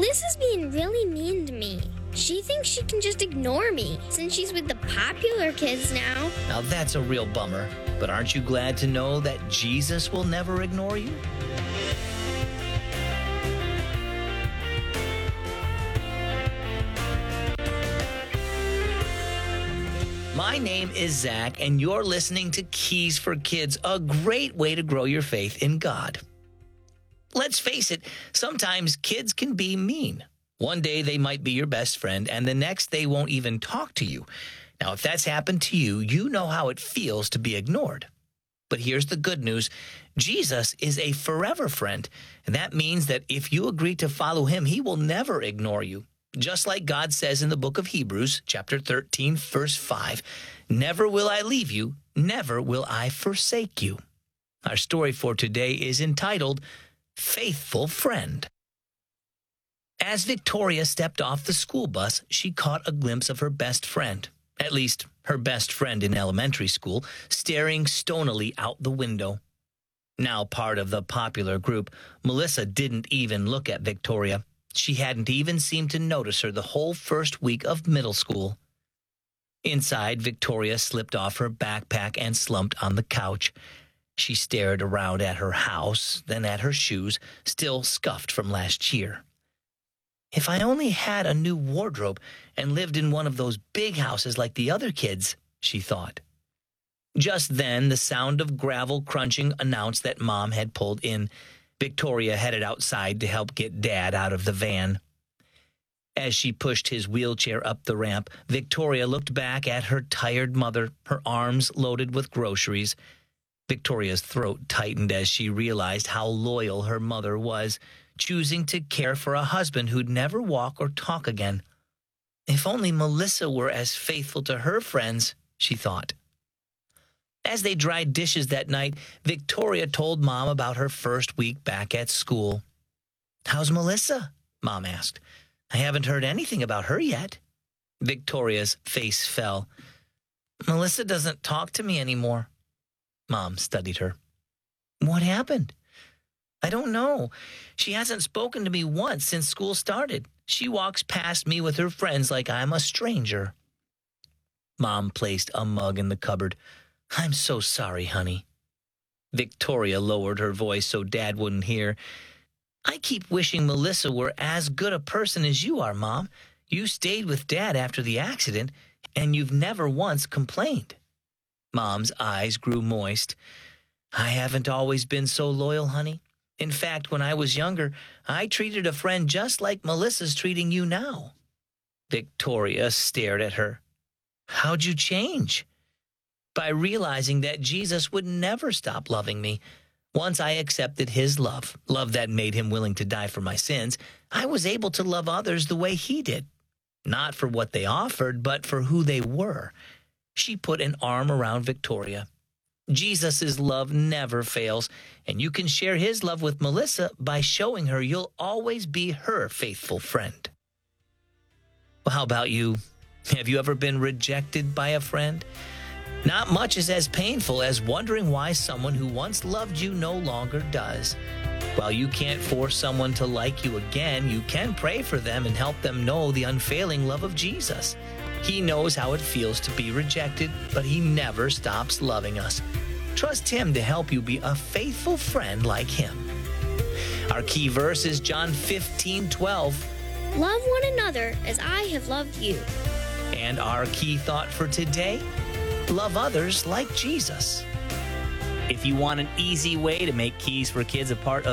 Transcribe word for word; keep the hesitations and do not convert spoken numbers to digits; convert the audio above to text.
Melissa's being really mean to me. She thinks she can just ignore me since she's with the popular kids now. Now that's a real bummer, but aren't you glad to know that Jesus will never ignore you? My name is Zach, and you're listening to Keys for Kids, a great way to grow your faith in God. Let's face it, sometimes kids can be mean. One day they might be your best friend, and the next they won't even talk to you. Now, if that's happened to you, you know how it feels to be ignored. But here's the good news. Jesus is a forever friend, and that means that if you agree to follow him, he will never ignore you. Just like God says in the book of Hebrews, chapter thirteen, verse five, "Never will I leave you, never will I forsake you." Our story for today is entitled, Faithful Friend. As Victoria stepped off the school bus, she caught a glimpse of her best friend, at least her best friend in elementary school, staring stonily out the window. Now part of the popular group, Melissa didn't even look at Victoria. She hadn't even seemed to notice her the whole first week of middle school. Inside, Victoria slipped off her backpack and slumped on the couch. She stared around at her house, then at her shoes, still scuffed from last year. If I only had a new wardrobe and lived in one of those big houses like the other kids, she thought. Just then, the sound of gravel crunching announced that Mom had pulled in. Victoria headed outside to help get Dad out of the van. As she pushed his wheelchair up the ramp, Victoria looked back at her tired mother, her arms loaded with groceries. Victoria's throat tightened as she realized how loyal her mother was, choosing to care for a husband who'd never walk or talk again. If only Melissa were as faithful to her friends, she thought. As they dried dishes that night, Victoria told Mom about her first week back at school. "How's Melissa?" Mom asked. "I haven't heard anything about her yet." Victoria's face fell. "Melissa doesn't talk to me anymore." Mom studied her. "What happened?" "I don't know. She hasn't spoken to me once since school started. She walks past me with her friends like I'm a stranger." Mom placed a mug in the cupboard. "I'm so sorry, honey." Victoria lowered her voice so Dad wouldn't hear. "I keep wishing Melissa were as good a person as you are, Mom. You stayed with Dad after the accident, and you've never once complained." Mom's eyes grew moist. "I haven't always been so loyal, honey. In fact, when I was younger, I treated a friend just like Melissa's treating you now." Victoria stared at her. "How'd you change?" "By realizing that Jesus would never stop loving me. Once I accepted his love, love that made him willing to die for my sins, I was able to love others the way he did. Not for what they offered, but for who they were." She put an arm around Victoria. Jesus' love never fails, and you can share his love with Melissa by showing her you'll always be her faithful friend. Well, how about you? Have you ever been rejected by a friend? Not much is as painful as wondering why someone who once loved you no longer does. While you can't force someone to like you again, you can pray for them and help them know the unfailing love of Jesus. He knows how it feels to be rejected, but he never stops loving us. Trust him to help you be a faithful friend like him. Our key verse is John fifteen twelve. Love one another as I have loved you. And our key thought for today, love others like Jesus. If you want an easy way to make Keys for Kids a part of